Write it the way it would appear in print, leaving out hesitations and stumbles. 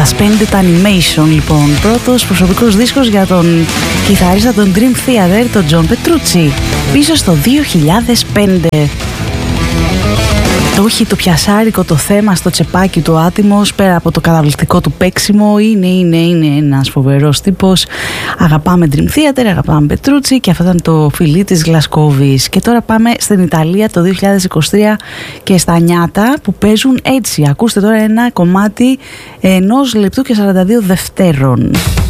Suspended Animation, λοιπόν. Πρώτος προσωπικός δίσκος για τον κιθαρίστα των Dream Theater, τον John Petrucci, πίσω στο 2005. Το έχει το πιασάρικο το θέμα στο τσεπάκι του άτιμος, πέρα από το καταπληκτικό του παίξιμο. Είναι ένας φοβερός τύπος. Αγαπάμε Dream Theater, αγαπάμε Petrucci, και αυτό ήταν το φιλί της Γλασκόβης. Και τώρα πάμε στην Ιταλία το 2023 και στα νιάτα που παίζουν έτσι. Ακούστε τώρα ένα κομμάτι 1 λεπτού και 42 δευτέρων.